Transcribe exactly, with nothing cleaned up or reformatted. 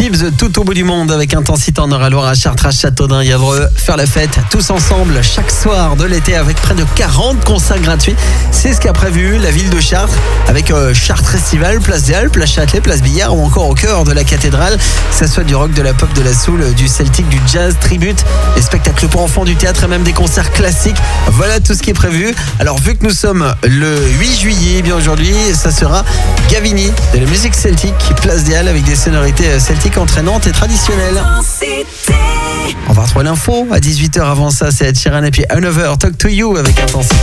Thieves tout au bout du monde avec Intensité en Eure-et-Loire à Chartres, à Châteaudun, Yavreux. Faire la fête tous ensemble chaque soir de l'été avec près de quarante concerts gratuits. C'est ce qu'a prévu la ville de Chartres avec euh, Chartres Festival, Place des Halles, Place Châtelet, Place Billard ou encore au cœur de la cathédrale. Que ça soit du rock, de la pop, de la soul, du celtique, du jazz, tribute, des spectacles pour enfants, du théâtre et même des concerts classiques. Voilà tout ce qui est prévu. Alors vu que nous sommes le huit juillet, eh bien aujourd'hui ça sera Gavini de la musique celtique, Place des Halles avec des sonorités celtiques entraînantes et traditionnelles. On va retrouver l'info à dix-huit heures. Avant ça, c'est Ed Sheeran et puis Another Talk to You avec Intensité.